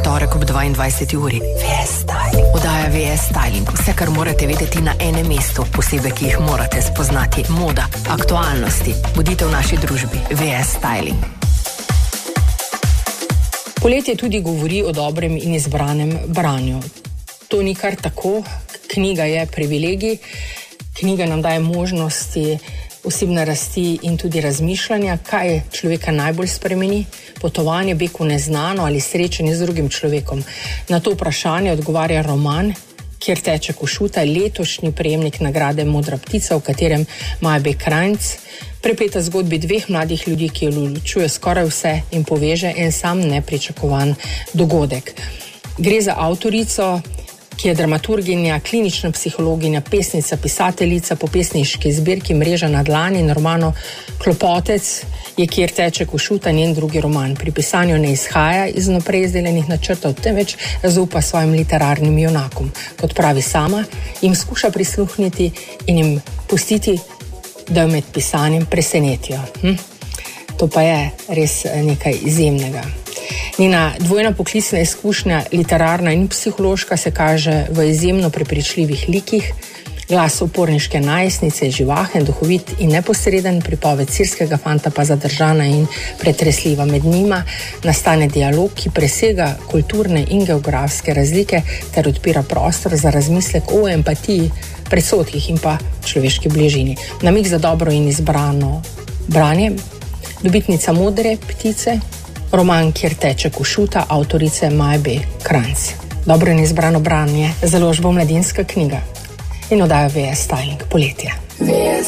torek ob 22. uri. VS Styling. Oddaja VS Styling. Vse, kar morate vedeti na enem mestu. Posebej, ki jih morate spoznati. Moda, aktualnosti. Bodite v naši družbi. VS Styling. Poletje tudi govori o dobrem in izbranem branju. To ni kar tako. Knjiga je privilegij. Knjiga nam daje možnosti osebne rasti in tudi razmišljanja, kaj človeka najbolj spremeni, potovanje, beg v neznano ali srečanje z drugim človekom. Na to vprašanje odgovarja roman Kjer teče Košuta, letošnji prejemnik nagrade Modra ptica, v katerem Maja Beg Krajnc prepeta zgodbi dveh mladih ljudi, ki ločuje skoraj vse in poveže en sam nepričakovan dogodek. Gre za avtorico, ki je dramaturginja, klinična psihologinja, pesnica, pisateljica, po pesniški zbirki Mreža na dlani in romanu Klopotec je Kjer teče Košuta, njen drugi roman. Pri pisanju ne izhaja iz naprej izdelanih načrtov, temveč zaupa svojim literarnim junakom. Kot pravi sama, jim skuša prisluhniti in jim pustiti, da jo med pisanjem presenetijo. To pa je res nekaj izjemnega. Njena dvojna poklicna izkušnja, literarna in psihološka, se kaže v izjemno prepričljivih likih. Glas uporniške najstnice je živahen, duhovit in neposreden, pripoved sirskega fanta pa zadržana in pretresljiva. Med njima nastane dialog, ki presega kulturne in geografske razlike ter odpira prostor za razmislek o empatiji, predsodkih in pa človeški bližini. Namig za dobro in izbrano branje, dobitnica Modre ptice, roman Kjer teče Košuta, avtorice Maje Beg Krajnc. Dobro in izbrano branje, založba Mladinska knjiga in oddaja VS Styling poletje.